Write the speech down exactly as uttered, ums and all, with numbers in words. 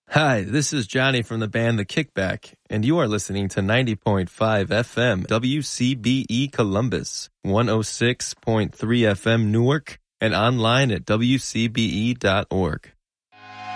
Hi, this is Johnny from the band The Kickback, and you are listening to ninety point five F M W C B E Columbus, one oh six point three F M Newark, and online at W C B E dot org.